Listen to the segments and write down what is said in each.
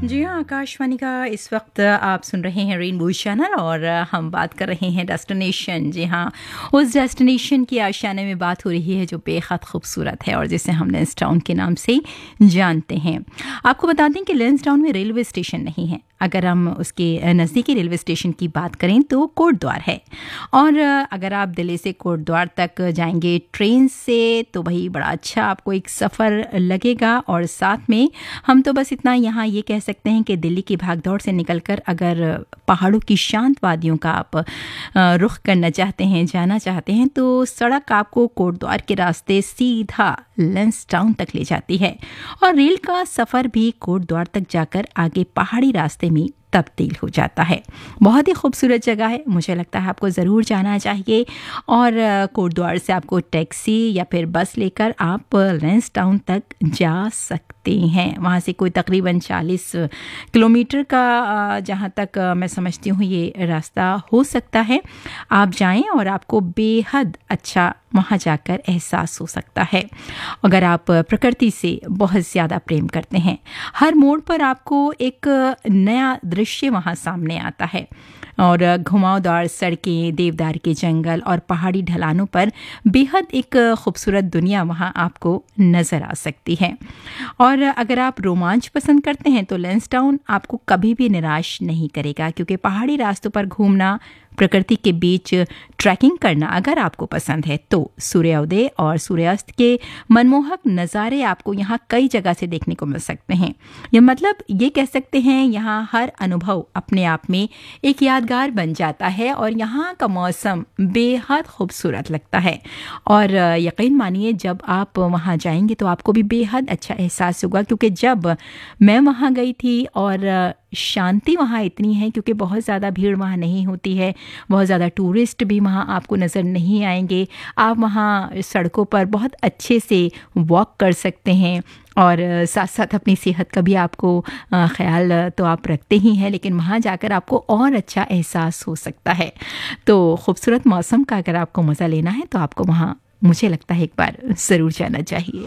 जी हाँ, आकाशवाणी का इस वक्त आप सुन रहे हैं रेनबो चैनल और हम बात कर रहे हैं डेस्टिनेशन। जी हाँ, उस डेस्टिनेशन की आशियाने में बात हो रही है जो बेहद खूबसूरत है और जिसे हम लेंसडाउन के नाम से जानते हैं। आपको बता दें कि लेंसडाउन में रेलवे स्टेशन नहीं है। अगर हम उसके नज़दीकी रेलवे स्टेशन की बात करें तो कोटद्वार है, और अगर आप दिल्ली से कोटद्वार तक जाएंगे ट्रेन से तो भाई बड़ा अच्छा आपको एक सफ़र लगेगा। और साथ में हम तो बस इतना यहाँ ये कह सकते हैं कि दिल्ली की भागदौड़ से निकलकर अगर पहाड़ों की शांत वादियों का आप रुख करना चाहते हैं, जाना चाहते हैं, तो सड़क आपको कोटद्वार के रास्ते सीधा लेंसडाउन तक ले जाती है और रेल का सफ़र भी कोटद्वार तक जाकर आगे पहाड़ी रास्ते में तब्दील हो जाता है। बहुत ही खूबसूरत जगह है, मुझे लगता है आपको ज़रूर जाना चाहिए। और कोटद्वार से आपको टैक्सी या फिर बस लेकर आप लेंसडाउन तक जा सकते हैं। वहाँ से कोई तकरीबन 40 किलोमीटर का जहाँ तक मैं समझती हूँ ये रास्ता हो सकता है। आप जाएं और आपको बेहद अच्छा वहाँ जाकर एहसास हो सकता है। अगर आप प्रकृति से बहुत ज़्यादा प्रेम करते हैं, हर मोड़ पर आपको एक नया दृश्य वहाँ सामने आता है और घुमावदार सड़कें, देवदार के जंगल और पहाड़ी ढलानों पर बेहद एक खूबसूरत दुनिया वहाँ आपको नज़र आ सकती है। और अगर आप रोमांच पसंद करते हैं तो लेंसडाउन आपको कभी भी निराश नहीं करेगा, क्योंकि पहाड़ी रास्तों पर घूमना, प्रकृति के बीच ट्रैकिंग करना अगर आपको पसंद है तो सूर्योदय और सूर्यास्त के मनमोहक नज़ारे आपको यहाँ कई जगह से देखने को मिल सकते हैं। ये मतलब ये कह सकते हैं यहाँ हर अनुभव अपने आप में एक यादगार बन जाता है और यहाँ का मौसम बेहद खूबसूरत लगता है। और यकीन मानिए जब आप वहाँ जाएंगे तो आपको भी बेहद अच्छा एहसास होगा, क्योंकि जब मैं वहाँ गई थी और शांति वहाँ इतनी है क्योंकि बहुत ज़्यादा भीड़ वहाँ नहीं होती है, बहुत ज़्यादा टूरिस्ट भी वहाँ आपको नज़र नहीं आएंगे। आप वहाँ सड़कों पर बहुत अच्छे से वॉक कर सकते हैं और साथ साथ अपनी सेहत का भी आपको ख्याल तो आप रखते ही हैं, लेकिन वहाँ जाकर आपको और अच्छा एहसास हो सकता है। तो खूबसूरत मौसम का अगर आपको मज़ा लेना है तो आपको वहाँ मुझे लगता है एक बार ज़रूर जाना चाहिए।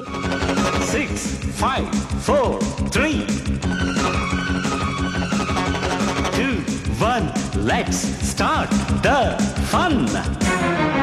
6, 5, 4, 3, 2, 1, let's start the fun.